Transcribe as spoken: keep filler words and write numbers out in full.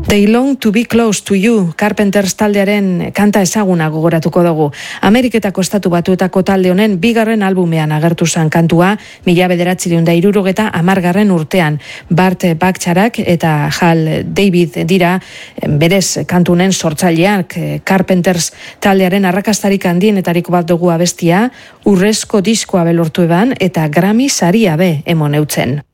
They long to be close to you, Carpenters taldearen kanta ezaguna gogoratuko dugu. Ameriketako estatu batuetako talde honen bigarren albumean agertu zen kantua, mila bederatziehun eta hirurogeta hamargarren urtean. Bart Bacharach eta Hal David dira berez kantunen sortzaileak. Carpenters taldearen arrakastarik handienetariko bat dugu abestia, urrezko diskoa belortu eban eta Grammy saria be emon eutzen.